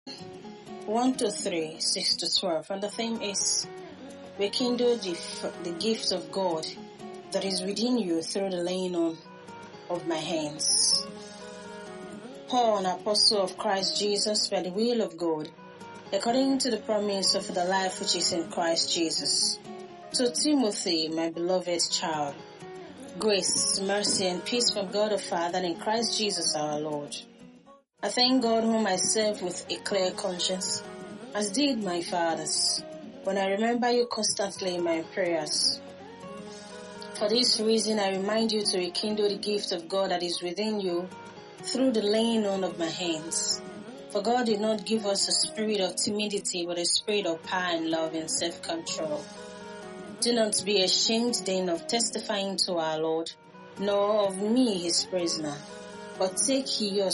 1 to 3, 6 to 12. And the theme is rekindle the gift of God that is within you through the laying on of my hands. Paul, an apostle of Christ Jesus by the will of God, according to the promise of the life which is in Christ Jesus. To Timothy, my beloved child, grace, mercy, and peace from God the Father and in Christ Jesus our Lord. I thank God whom I serve with a clear conscience, as did my fathers, when I remember you constantly in my prayers. For this reason, I remind you to rekindle the gift of God that is within you through the laying on of my hands. For God did not give us a spirit of timidity, but a spirit of power and love and self-control. Do not be ashamed then of testifying to our Lord, nor of me his prisoner, but take your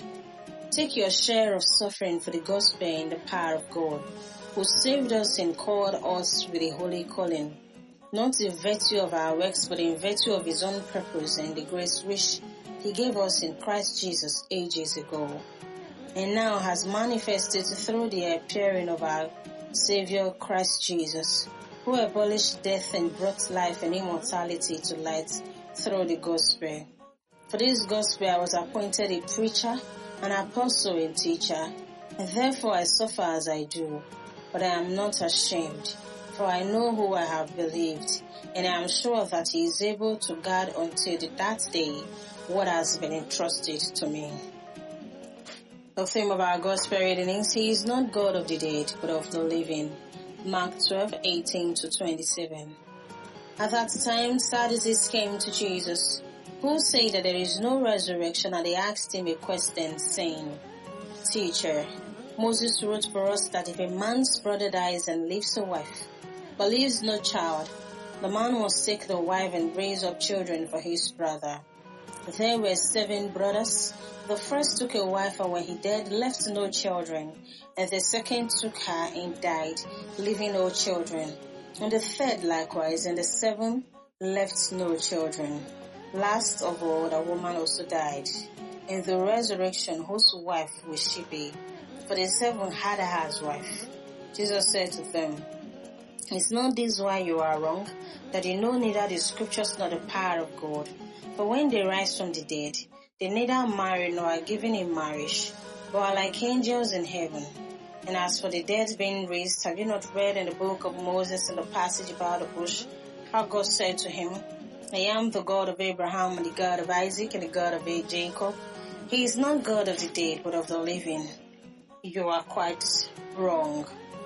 share of suffering for the gospel and the power of God, who saved us and called us with a holy calling, not in virtue of our works, but in virtue of his own purpose and the grace which he gave us in Christ Jesus ages ago, and now has manifested through the appearing of our Savior Christ Jesus, who abolished death and brought life and immortality to light through the gospel. For this gospel I was appointed a preacher, an apostle and teacher, and therefore I suffer as I do, but I am not ashamed, for I know who I have believed, and I am sure that he is able to guard until that day what has been entrusted to me. The theme of our gospel reading is, He is not God of the dead, but of the living. Mark 12:18 to 27. At that time, Sadducees came to Jesus, who said that there is no resurrection, and they asked him a question, saying, Teacher, Moses wrote for us that if a man's brother dies and leaves a wife, but leaves no child, the man must take the wife and raise up children for his brother. There were 7 brothers. The first took a wife, and when he died, left no children. And the second took her and died, leaving no children. And the third likewise, and the 7th left no children. Last of all, the woman also died. In the resurrection, whose wife will she be? For the 7 had her as wife. Jesus said to them, Is not this why you are wrong, that you know neither the scriptures nor the power of God? For when they rise from the dead, they neither marry nor are given in marriage, but are like angels in heaven. And as for the dead being raised, have you not read in the book of Moses in the passage about the bush, how God said to him, I am the God of Abraham and the God of Isaac and the God of Jacob. He is not God of the dead, but of the living. You are quite wrong.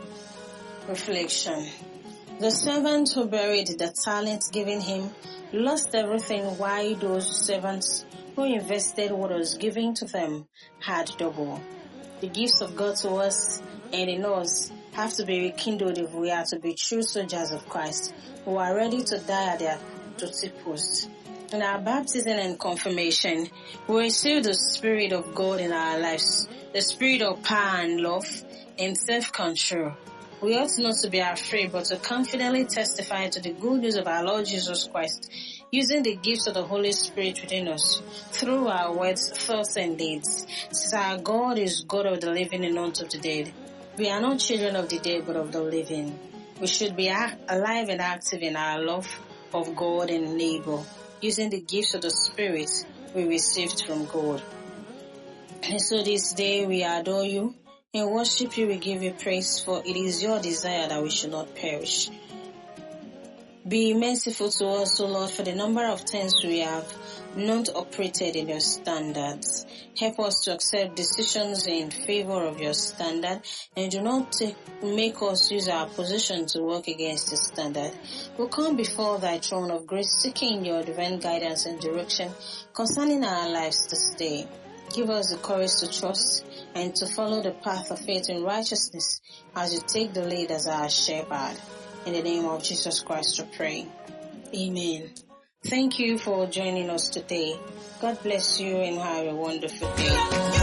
Reflection. The servant who buried the talent given him lost everything, while those servants who invested what was given to them had double. The gifts of God to us and in us have to be rekindled if we are to be true soldiers of Christ, who are ready to die at their duty post. In our baptism and confirmation, we receive the Spirit of God in our lives, the Spirit of power and love and self-control. We ought not to be afraid, but to confidently testify to the good news of our Lord Jesus Christ, using the gifts of the Holy Spirit within us, through our words, thoughts, and deeds. Since our God is God of the living and not of the dead, we are not children of the dead, but of the living. We should be alive and active in our love of God and neighbor, using the gifts of the Spirit we received from God. And so this day we adore you. In worship you, we give you praise, for it is your desire that we should not perish. Be merciful to us, O Lord, for the number of times we have not operated in your standards. Help us to accept decisions in favor of your standard, and do not make us use our position to work against the standard. We come before thy throne of grace, seeking your divine guidance and direction concerning our lives this day. Give us the courage to trust and to follow the path of faith and righteousness as you take the lead as our shepherd. In the name of Jesus Christ we pray. Amen. Thank you for joining us today. God bless you and have a wonderful day.